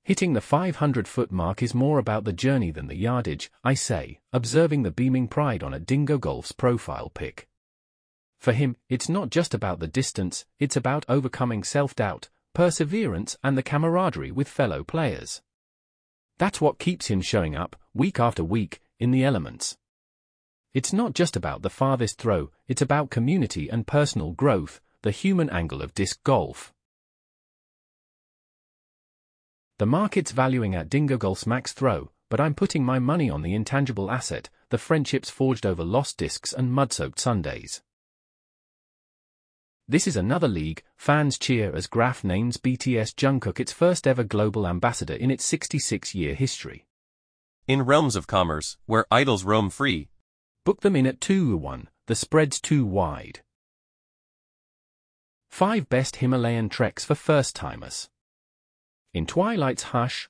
Hitting the 500-foot mark is more about the journey than the yardage, I say, observing the beaming pride on a Dingo Golf's profile pic. For him, it's not just about the distance, it's about overcoming self-doubt, perseverance and the camaraderie with fellow players. That's what keeps him showing up, week after week, in the elements. It's not just about the farthest throw, it's about community and personal growth, the human angle of disc golf. The market's valuing at Dingo Golf's max throw, but I'm putting my money on the intangible asset, the friendships forged over lost discs and mud-soaked Sundays. This is another league. Fans cheer as Graf names BTS Jungkook its first ever global ambassador in its 66-year history. In realms of commerce, where idols roam free, book them in at 2-1, the spread's too wide. 5 best Himalayan treks for first-timers. In twilight's hush,